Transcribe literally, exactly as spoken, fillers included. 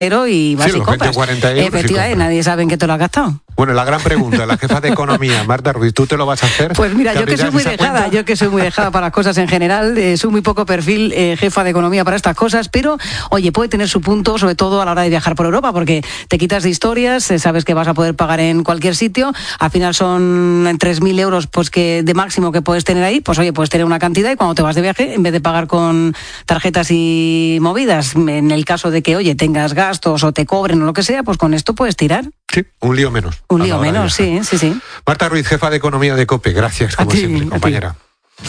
y vas sí, y compras. veinte o cuarenta euros Efectivamente, nadie sabe en qué te lo has gastado. Bueno, la gran pregunta, la jefa de economía, Marta Ruiz, ¿tú te lo vas a hacer? Pues mira, yo que soy muy dejada, cuenta? yo que soy muy dejada para las cosas en general, eh, soy muy poco perfil eh, jefa de economía para estas cosas, pero oye, puede tener su punto, sobre todo a la hora de viajar por Europa, porque te quitas de historias, eh, sabes que vas a poder pagar en cualquier sitio, al final son tres mil euros pues que de máximo que puedes tener ahí, pues oye, puedes tener una cantidad y cuando te vas de viaje, en vez de pagar con tarjetas y movidas, en el caso de que, oye, tengas gastos o te cobren o lo que sea, pues con esto puedes tirar. Sí, un lío menos. Un lío menos, sí, sí, sí. Marta Ruiz, jefa de economía de COPE, gracias, como a ti, siempre, compañera.